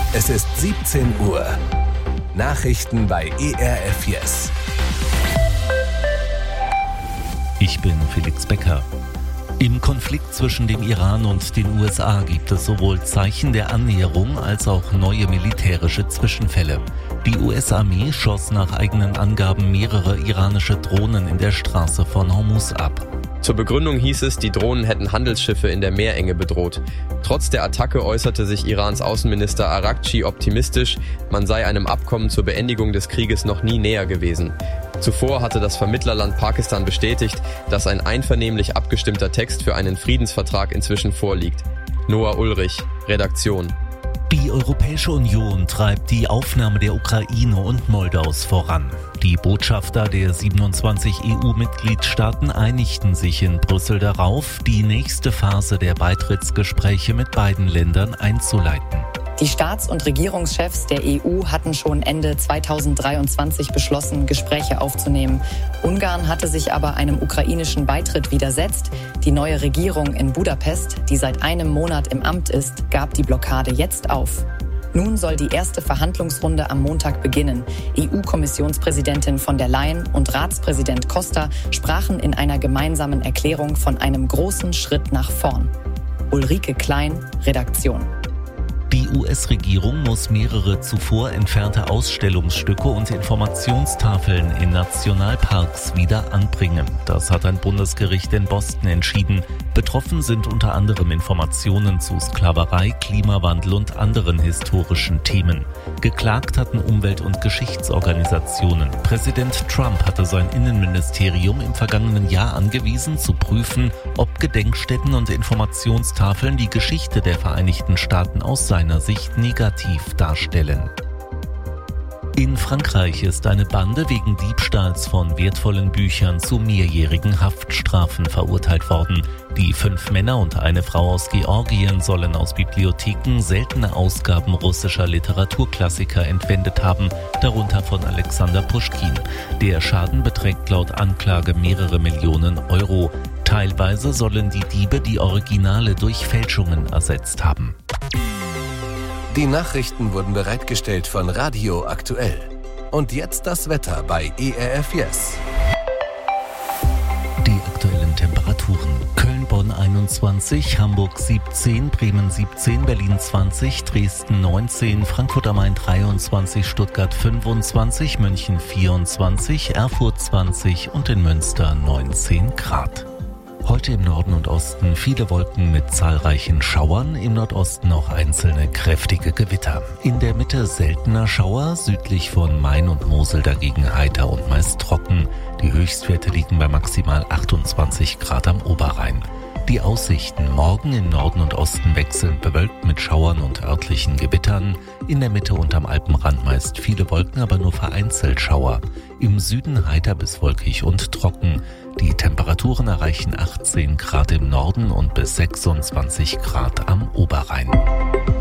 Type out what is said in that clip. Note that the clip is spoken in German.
Es ist 17 Uhr. Nachrichten bei ERF Yes. Ich bin Felix Becker. Im Konflikt zwischen dem Iran und den USA gibt es sowohl Zeichen der Annäherung als auch neue militärische Zwischenfälle. Die US-Armee schoss nach eigenen Angaben mehrere iranische Drohnen in der Straße von Hormuz ab. Zur Begründung hieß es, die Drohnen hätten Handelsschiffe in der Meerenge bedroht. Trotz der Attacke äußerte sich Irans Außenminister Araghchi optimistisch, man sei einem Abkommen zur Beendigung des Krieges noch nie näher gewesen. Zuvor hatte das Vermittlerland Pakistan bestätigt, dass ein einvernehmlich abgestimmter Text für einen Friedensvertrag inzwischen vorliegt. Noah Ulrich, Redaktion. Die Europäische Union treibt die Aufnahme der Ukraine und Moldaus voran. Die Botschafter der 27 EU-Mitgliedstaaten einigten sich in Brüssel darauf, die nächste Phase der Beitrittsgespräche mit beiden Ländern einzuleiten. Die Staats- und Regierungschefs der EU hatten schon Ende 2023 beschlossen, Gespräche aufzunehmen. Ungarn hatte sich aber einem ukrainischen Beitritt widersetzt. Die neue Regierung in Budapest, die seit einem Monat im Amt ist, gab die Blockade jetzt auf. Nun soll die erste Verhandlungsrunde am Montag beginnen. EU-Kommissionspräsidentin von der Leyen und Ratspräsident Costa sprachen in einer gemeinsamen Erklärung von einem großen Schritt nach vorn. Ulrike Klein, Redaktion. Die US-Regierung muss mehrere zuvor entfernte Ausstellungsstücke und Informationstafeln in Nationalparks wieder anbringen. Das hat ein Bundesgericht in Boston entschieden. Betroffen sind unter anderem Informationen zu Sklaverei, Klimawandel und anderen historischen Themen. Geklagt hatten Umwelt- und Geschichtsorganisationen. Präsident Trump hatte sein Innenministerium im vergangenen Jahr angewiesen, zu prüfen, ob Gedenkstätten und Informationstafeln die Geschichte der Vereinigten Staaten aus seiner Sicht negativ darstellen. In Frankreich ist eine Bande wegen Diebstahls von wertvollen Büchern zu mehrjährigen Haftstrafen verurteilt worden. Die 5 Männer und eine Frau aus Georgien sollen aus Bibliotheken seltene Ausgaben russischer Literaturklassiker entwendet haben, darunter von Alexander Puschkin. Der Schaden beträgt laut Anklage mehrere Millionen Euro. Teilweise sollen die Diebe die Originale durch Fälschungen ersetzt haben. Die Nachrichten wurden bereitgestellt von Radio Aktuell. Und jetzt das Wetter bei ERF Yes. Die aktuellen Temperaturen: Köln-Bonn 21, Hamburg 17, Bremen 17, Berlin 20, Dresden 19, Frankfurt am Main 23, Stuttgart 25, München 24, Erfurt 20 und in Münster 19 Grad. Heute im Norden und Osten viele Wolken mit zahlreichen Schauern, im Nordosten auch einzelne kräftige Gewitter. In der Mitte seltener Schauer, südlich von Main und Mosel dagegen heiter und meist trocken. Die Höchstwerte liegen bei maximal 28 Grad am Oberrhein. Die Aussichten: morgen im Norden und Osten wechselnd bewölkt mit Schauern und örtlichen Gewittern. In der Mitte und am Alpenrand meist viele Wolken, aber nur vereinzelt Schauer. Im Süden heiter bis wolkig und trocken. Die Temperaturen erreichen 18 Grad im Norden und bis 26 Grad am Oberrhein.